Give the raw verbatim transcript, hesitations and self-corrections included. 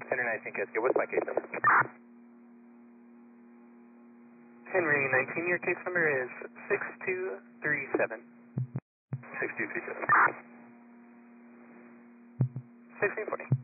Henry nineteen Cascade, what's my case number? Henry nineteen, your case number is six two three seven. six two three seven. sixteen forty.